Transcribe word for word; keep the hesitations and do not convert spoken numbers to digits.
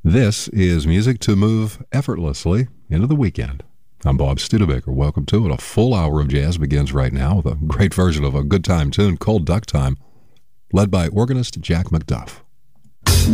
This is music to move effortlessly into the weekend. I'm Bob Studebaker. Welcome to it. A full hour of jazz begins right now with a great version of a good time tune, Cold Duck Time, led by organist Jack McDuff.